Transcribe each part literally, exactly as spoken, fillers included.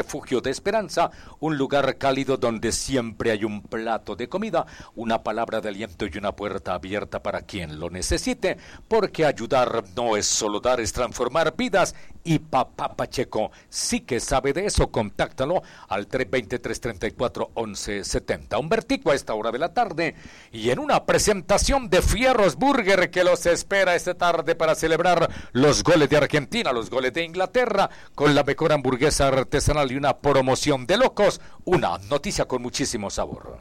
refugio de esperanza, un lugar cálido donde siempre hay un plato de comida, una palabra de aliento y una puerta abierta para quien lo necesite, porque ayudar no es solo dar, es transformar vidas. Y Papá Pacheco sí que sabe de eso. Contáctalo al tres dos cero, tres tres cuatro, once setenta. Humbertico a esta hora de la tarde y en una presentación de Fierros Burger que los espera esta tarde para celebrar los goles de Argentina, los goles de Inglaterra, con la mejor hamburguesa artesanal y una promoción de locos. Una noticia con muchísimo sabor.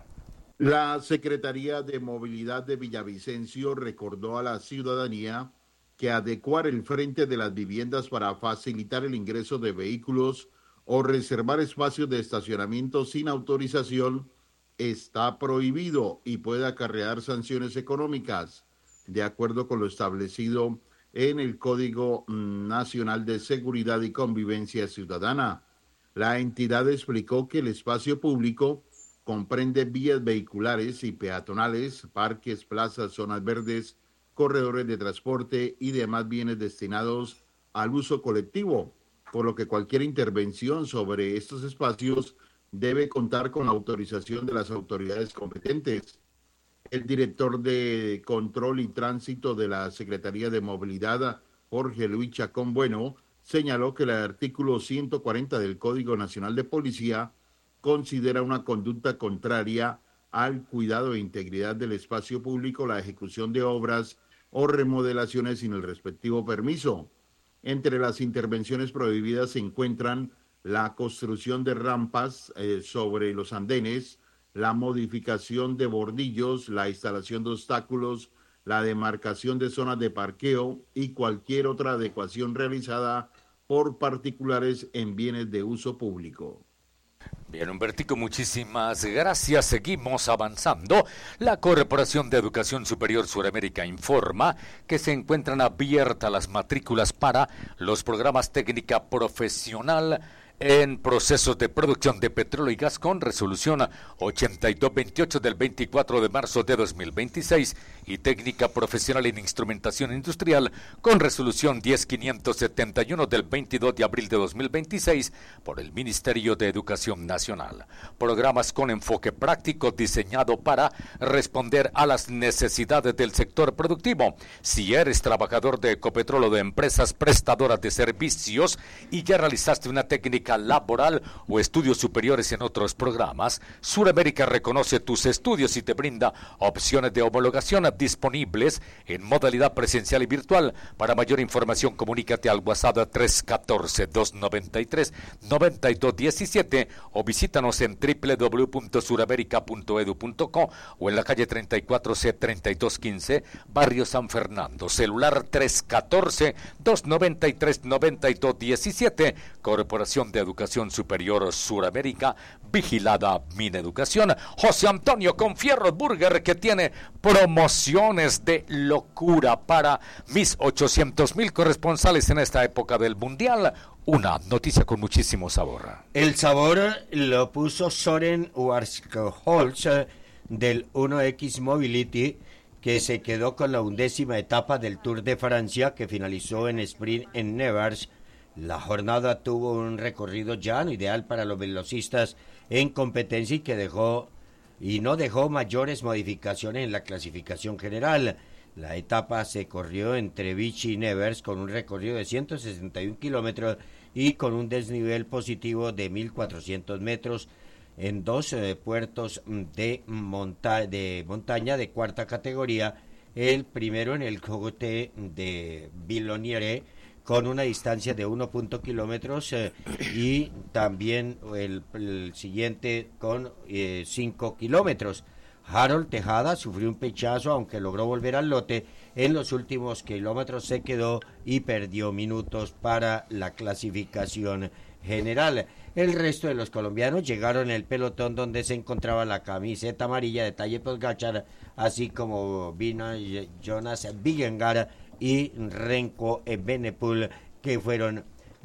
La Secretaría de Movilidad de Villavicencio recordó a la ciudadanía que adecuar el frente de las viviendas para facilitar el ingreso de vehículos o reservar espacios de estacionamiento sin autorización está prohibido y puede acarrear sanciones económicas, de acuerdo con lo establecido en el Código Nacional de Seguridad y Convivencia Ciudadana. La entidad explicó que el espacio público comprende vías vehiculares y peatonales, parques, plazas, zonas verdes, corredores de transporte y demás bienes destinados al uso colectivo, por lo que cualquier intervención sobre estos espacios debe contar con la autorización de las autoridades competentes. El director de Control y Tránsito de la Secretaría de Movilidad, Jorge Luis Chacón Bueno, señaló que el artículo ciento cuarenta del Código Nacional de Policía considera una conducta contraria al cuidado e integridad del espacio público la ejecución de obras o remodelaciones sin el respectivo permiso. Entre las intervenciones prohibidas se encuentran la construcción de rampas eh, sobre los andenes, la modificación de bordillos, la instalación de obstáculos, la demarcación de zonas de parqueo y cualquier otra adecuación realizada por particulares en bienes de uso público. Bien, Humbertico, muchísimas gracias. Seguimos avanzando. La Corporación de Educación Superior Suramérica informa que se encuentran abiertas las matrículas para los programas técnica profesional en procesos de producción de petróleo y gas con resolución ochenta y dos veintiocho del veinticuatro de marzo de dos mil veintiséis y técnica profesional en instrumentación industrial con resolución diez quinientos setenta y uno del veintidós de abril de dos mil veintiséis por el Ministerio de Educación Nacional. Programas con enfoque práctico diseñado para responder a las necesidades del sector productivo. Si eres trabajador de Ecopetrol o de empresas prestadoras de servicios y ya realizaste una técnica laboral o estudios superiores en otros programas, Suramérica reconoce tus estudios y te brinda opciones de homologación disponibles en modalidad presencial y virtual. Para mayor información, comunícate al WhatsApp tres uno cuatro, dos nueve tres, nueve dos uno siete o visítanos en doble u doble u doble u punto suramerica punto edu punto co o en la calle treinta y cuatro C treinta y dos quince, Barrio San Fernando. Celular tres uno cuatro, dos nueve tres, nueve dos uno siete. Corporación de Educación Superior Suramérica, vigilada Mineducación. José Antonio con Fierros Burger, que tiene promociones de locura para mis ochocientos mil corresponsales en esta época del Mundial. Una noticia con muchísimo sabor. El sabor lo puso Soren Warskholz del uno equis Mobility, que se quedó con la undécima etapa del Tour de Francia, que finalizó en sprint en Nevers. La jornada tuvo un recorrido llano, ideal para los velocistas en competencia y que dejó y no dejó mayores modificaciones en la clasificación general. La etapa se corrió entre Vichy y Nevers con un recorrido de ciento sesenta y un kilómetros y con un desnivel positivo de mil cuatrocientos metros en dos eh, puertos de, monta de montaña de cuarta categoría. El primero en el Cogote de Billonniere, con una distancia de uno punto kilómetros eh, y también el, el siguiente con eh, cinco kilómetros. Harold Tejada sufrió un pechazo, aunque logró volver al lote. En los últimos kilómetros se quedó y perdió minutos para la clasificación general. El resto de los colombianos llegaron en el pelotón donde se encontraba la camiseta amarilla de Tadej Pogačar, así como vino Jonas Vingegaard y Renko Evenepoel, que fueron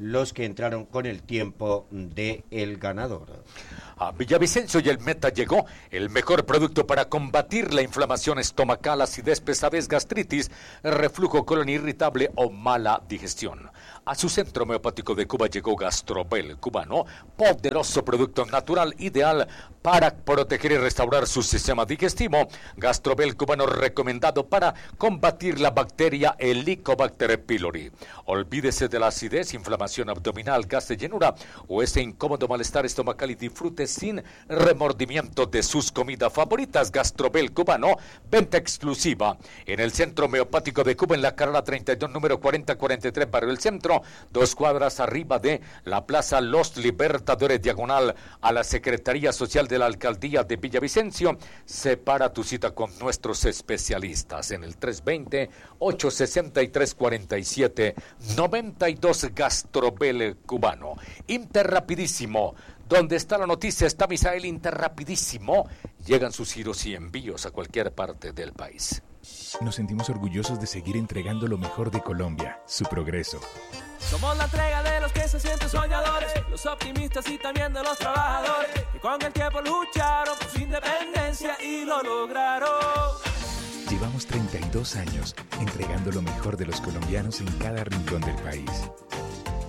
los que entraron con el tiempo de el ganador. A Villavicencio y el Meta llegó el mejor producto para combatir la inflamación estomacal, acidez, pesadez, gastritis, reflujo, colon irritable o mala digestión. A su centro homeopático de Cuba llegó Gastrobel cubano, poderoso producto natural ideal para proteger y restaurar su sistema digestivo. Gastrobel cubano recomendado para combatir la bacteria Helicobacter pylori. Olvídese de la acidez, inflamación abdominal, gas de llenura o ese incómodo malestar estomacal y disfrute sin remordimiento de sus comidas favoritas. Gastrobel cubano, venta exclusiva en el Centro Homeopático de Cuba en la carrera treinta y dos, número cuarenta cuarenta y tres, Barrio del Centro, dos cuadras arriba de la Plaza Los Libertadores, diagonal a la Secretaría Social de la Alcaldía de Villavicencio. Separa tu cita con nuestros especialistas en el tres dos cero, ocho seis tres, cuatro siete nueve dos. Gastrobel cubano. Interrapidísimo. Donde está la noticia, está Misael. Interrapidísimo. Llegan sus giros y envíos a cualquier parte del país. Nos sentimos orgullosos de seguir entregando lo mejor de Colombia, su progreso. Somos la entrega de los que se sienten soñadores, los optimistas y también de los trabajadores, que con el tiempo lucharon por su independencia y lo lograron. Llevamos treinta y dos años entregando lo mejor de los colombianos en cada rincón del país.